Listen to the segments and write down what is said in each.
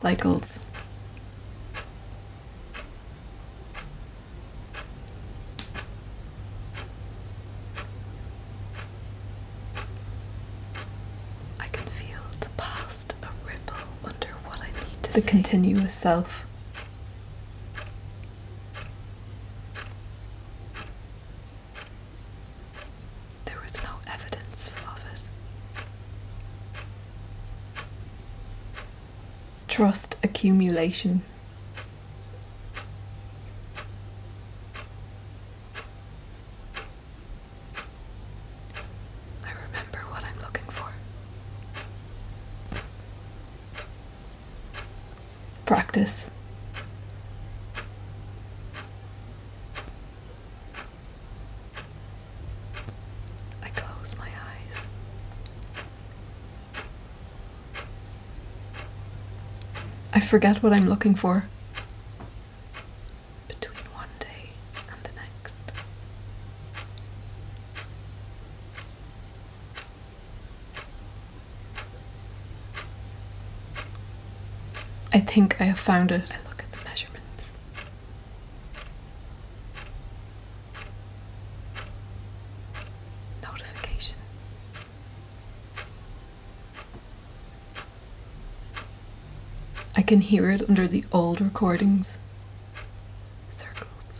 cycles. I can feel the past a ripple under what I need to The say. continuous self. There was no evidence of it. Trust accumulation. I remember what I'm looking for. Practice. I close my eyes. I forget what I'm looking for. Between one day and the next. I think I have found it. I look at the measurements. Notification. I can hear it under the old recordings. Circles.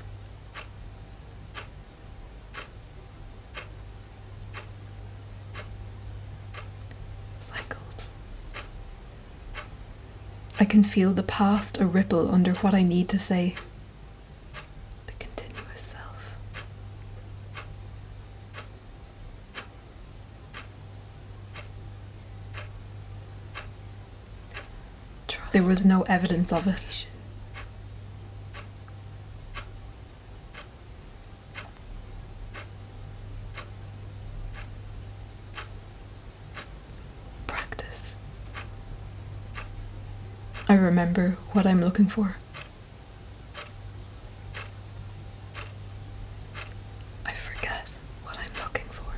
Cycles. I can feel the past a ripple under what I need to say. The continuous self. Trust. There was no evidence of it. Practice. I remember what I'm looking for. I forget what I'm looking for.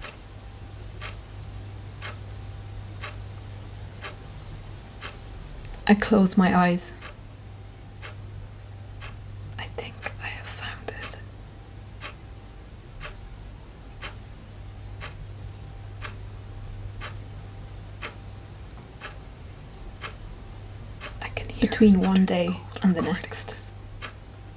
I close my eyes. I think I have found it. I can hear Between it one under day the old and the recordings. next.